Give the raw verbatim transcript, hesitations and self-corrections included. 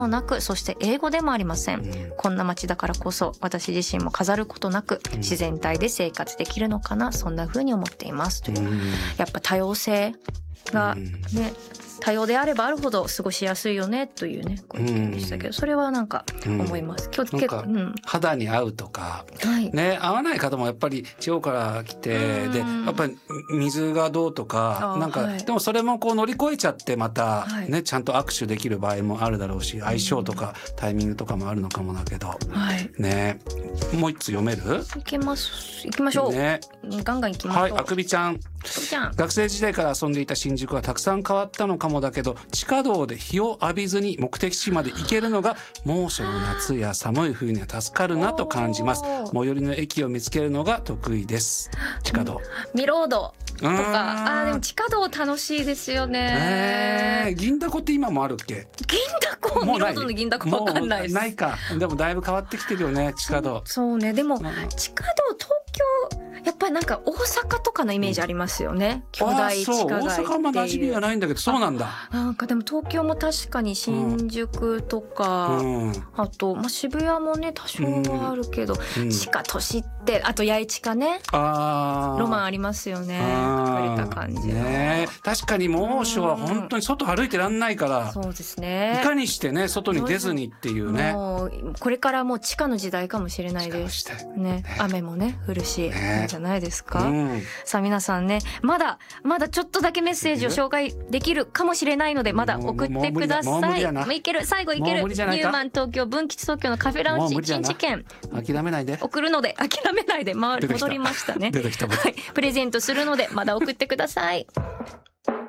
なく、そして英語でもありません、うん、こんな街だからこそ私自身も飾ることなく自然体で生活できるのかな、そんな風に思っていますという、うん、やっぱ多様性がね、多様であればあるほど過ごしやすいよねというねご意見でしたけど、それはなんか思います、うん、今日結構、うん、 肌に合うとか、はいね、合わない方もやっぱり地方から来て、でやっぱり水がどうとかなんか、はい、でもそれもこう乗り越えちゃってまた、ねはい、ちゃんと握手できる場合もあるだろうし、相性とかタイミングとかもあるのかもだけど、はいね、もう一つ読める？ いけます、いきましょう、ね、ガンガンいきましょう。 はい、あくびちゃん、学生時代から遊んでいた新宿はたくさん変わったのかもだけど、地下道で日を浴びずに目的地まで行けるのが猛暑の夏や寒い冬には助かるなと感じます。最寄りの駅を見つけるのが得意です。地下道、 ミロードとか、あでも地下道楽しいですよね、 えー、銀だこって今もあるっけ？ 銀だこ、ミロードの銀だこわかんないです。 ないか。でもだいぶ変わってきてるよね、地下道。 そうね、でも地下道東京やっぱりなんか大阪とかのイメージありますよね、巨大地下街っていう。 大阪はまだ馴染みがないんだけど、そうなんだ。 なんかでも東京も確かに新宿とか、うん、あと、まあ、渋谷もね多少はあるけど、うん、地下都市ってあと八重地下ね、あロマンありますよね、隠れた感じね。 確かに猛暑は本当に外歩いてらんないから、うん、 そうですね、 いかにしてね外に出ずにっていうね、 もうこれからもう地下の時代かもしれないですね。雨もね降るし、ね、じゃないですか、うん、さあ皆さんね、まだまだちょっとだけメッセージを紹介できるかもしれないので、まだ送ってください。もういける、最後いける。ニューマン東京、文吉東京のカフェラウンジいちにち券諦めないで送るので、諦めないで回り戻りましたね。 出てきた、 はい、プレゼントするのでまだ送ってください。